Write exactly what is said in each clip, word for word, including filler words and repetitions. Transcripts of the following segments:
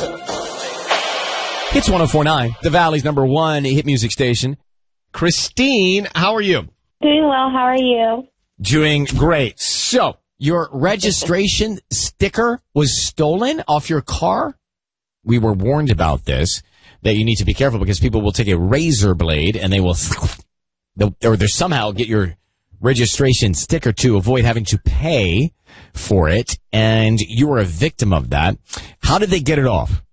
It's one oh four point nine, the Valley's number one hit music station. Christine, how are you? Doing well. How are you? Doing great. So, your registration sticker was stolen off your car? We were warned about this, that you need to be careful because people will take a razor blade and they will, they'll, or they somehow get your registration sticker to avoid having to pay for it. And you were a victim of that. How did they get it off?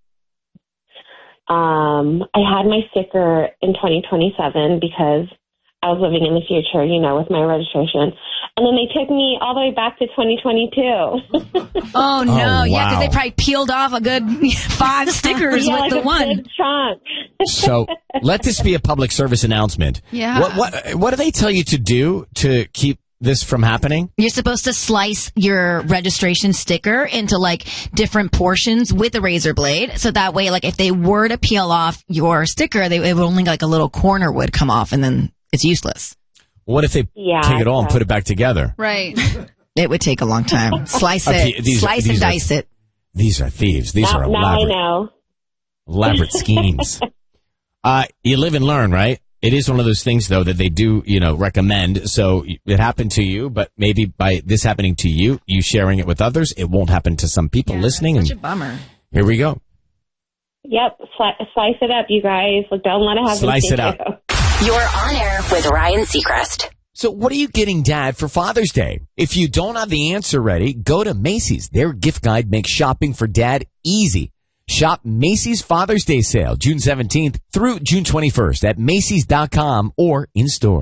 Um, I had my sticker in twenty twenty-seven because I was living in the future, you know, with my registration. And then they took me all the way back to twenty twenty-two. Oh, no. Oh, wow. Yeah, because they probably peeled off a good five stickers yeah, with like the a one. big chunk. So let this be a public service announcement. Yeah. What, what, what do they tell you to do to keep this from happening? You're supposed to slice your registration sticker into like different portions with a razor blade. So that way, like if they were to peel off your sticker, they it would only like a little corner would come off and then it's useless. What if they Yeah, take it all and exactly. put it back together? Right. It would take a long time. Slice Okay, it. these- Slice these and are- dice it. These are thieves. These now, are now I elaborate, know. elaborate schemes. Uh, you live and learn, right? It is one of those things, though, that they do, you know, recommend. So it happened to you, but maybe by this happening to you, you sharing it with others, it won't happen to some people Yeah, listening. Such a And bummer. here we go. Yep, sli- slice it up, you guys. Like, don't let it happen. Slice to it up. you. You're on air with Ryan Seacrest. So what are you getting, Dad, for Father's Day? If you don't have the answer ready, go to Macy's. Their gift guide makes shopping for Dad easy. Shop Macy's Father's Day sale, June seventeenth through June twenty-first at Macy's dot com or in store.